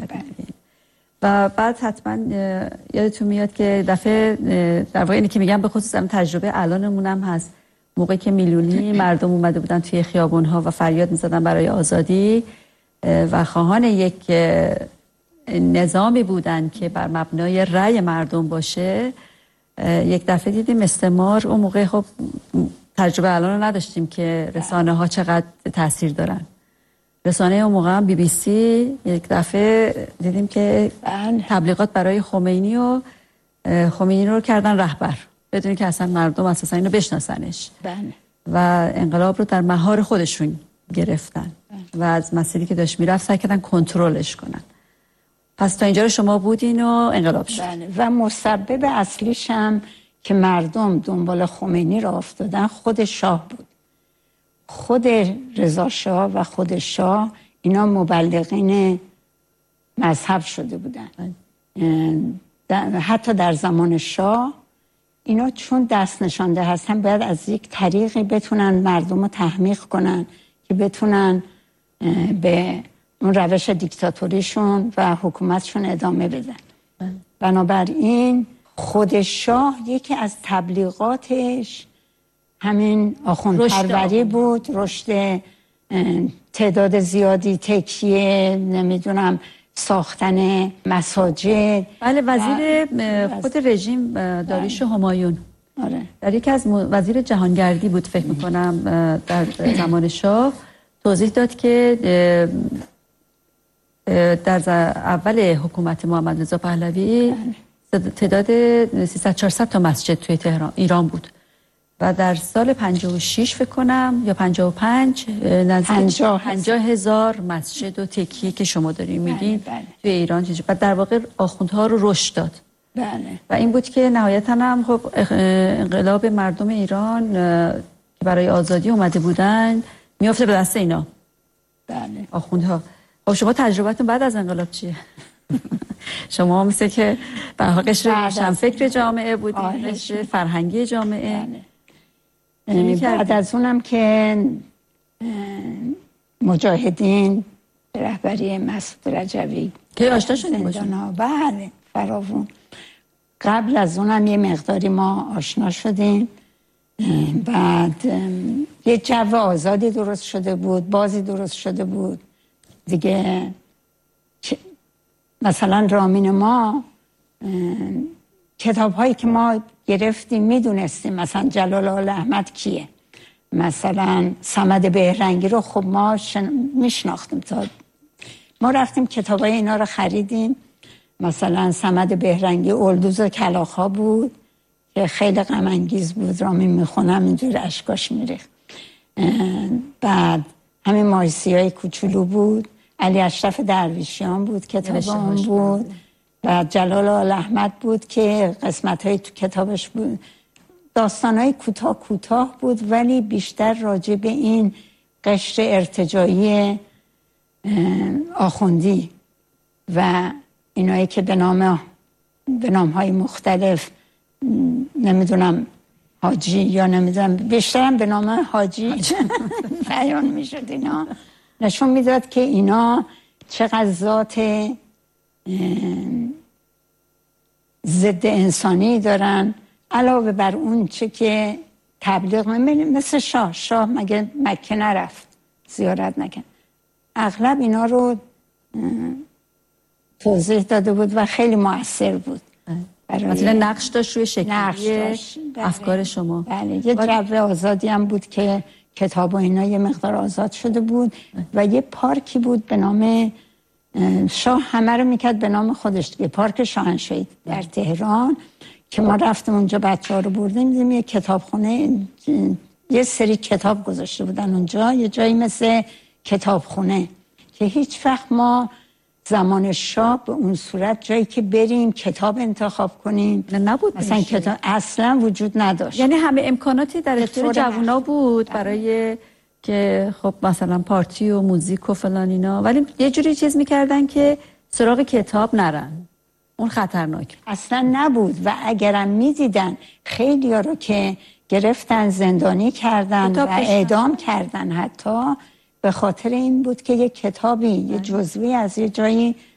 و بعد حتما یادتون میاد که دفعه در واقع اینی که میگم به خصوص تجربه الانمون هم هست، موقعی که میلیونی مردم اومده بودن توی خیابون‌ها و فریاد می‌زدن برای آزادی و خواهان یک نظامی بودن که بر مبنای رأی مردم باشه، یک دفعه دیدیم استعمار. اون موقع خب تجربه الان رو نداشتیم که رسانه ها چقدر تاثیر دارن. رسانه اون موقع هم BBC یک دفعه دیدیم که تبلیغات برای خمینی رو کردن رهبر بدون که اصلا مردم اساسا اینو بشناسنش و انقلاب رو در مهار خودشون گرفتن و از مسیری که داشت میرفت سعی کردن کنترلش کنن. پس تا اینجا رو شما بودین و انقلاب شد. و مسبب اصلیش هم که مردم دنبال خمینی را افتادن خود شاه بود. خود رضا شاه و خود شاه اینا مبلغین مذهب شده بودن. حتی در زمان شاه اینا چون دست نشانده هستن باید از یک طریقی بتونن مردم رو تحمیق کنن که بتونن به اون روش دیکتاتوریشون و حکومتشون ادامه بدن. بنابراین خود شاه یکی از تبلیغاتش همین آخوندپروری بود، رشد تعداد زیادی تکیه، نمیدونم ساختن مساجد. بله، وزیر خود رژیم داریوش همایون در یکی از وزیر جهانگردی بود فکر میکنم در زمان شاه توضیح داد که در اول حکومت محمد رضا پهلوی تعداد 300-400 تا مسجد توی ایران بود و در سال 56 فکر کنم یا 55 نزدیک 50,000 مسجد و تکیه که شما دارین میگین توی ایران و در واقع آخوندها رو رشد داد. و این بود که نهایتاً هم خب انقلاب مردم ایران که برای آزادی اومده بودن میافته به دست اینا آخوندها. خب شما تجربتون بعد از انقلاب چیه؟ شما مثل که به حال قشر روشنفکر جامعه بودین، قشر فرهنگی جامعه. بعد از اونم که مجاهدین به رهبری مسعود رجوی که آشنا شدیم باشن. بله فراوون. قبل از اونم یه مقداری ما آشنا شدیم. بعد یه جو آزادی درست شده بود، بازی درست شده بود دیگه. مثلا رامین ما کتاب هایی که ما گرفتیم میدونستیم مثلا جلال احمد کیه، مثلا صمد بهرنگی رو خب ما میشناختیم. تا ما رفتیم کتاب های اینا رو خریدیم. مثلا صمد بهرنگی اولدوز کلاخا بود که خیلی غم انگیز بود، رامین میخونم اینجور اشکاش میریخت. بعد همین مایسی های کوچولو بود، علی اشرف درویشیان بود کتاب اون بود و جلال احمد بود که قسمت های تو کتابش بود. داستان های کوتاه بود ولی بیشتر راجع به این قشر ارتجاعی آخوندی و اینایی که به نام های مختلف نمیدونم حاجی یا نمیدونم بیشترم به نام حاجی بیان میشد. اینا نشون میداد که اینا چقدر ذات ضد انسانی دارن، علاوه بر اون چه که تبلیغ مثل شاه مگه مکه نرفت زیارت نکن، اغلب اینا رو توضیح داده بود و خیلی مؤثر بود. مثلا نقش داشت روی شکلی افکار شما. بله یه جو آزادی هم بود که کتاب و اینا یه مقدار آزاد شده بود و یه پارکی بود به نام شاه همه رو میکرد به نام خودش دیگه، پارک شاهنشاهی در تهران که ما رفتیم اونجا بچه ها رو بردیم دیدیم یه کتابخونه، یه سری کتاب گذاشته بودن اونجا، یه جایی مثل کتابخونه که هیچ وقت ما زمان شاه به اون صورت جایی که بریم کتاب انتخاب کنیم نبود، مثلا کتاب اصلا وجود نداشت. یعنی همه امکاناتی در اختیار جوونا بود برای که خب مثلا پارتی و موزیک و فلان اینا، ولی یه جوری چیز میکردن که سراغ کتاب نرن، اون خطرناک اصلا نبود. و اگرم میدیدن خیلی ها رو که گرفتن زندانی کردن و اعدام کردن حتی به خاطر این بود که یه کتابی یه جزوی از یه جایی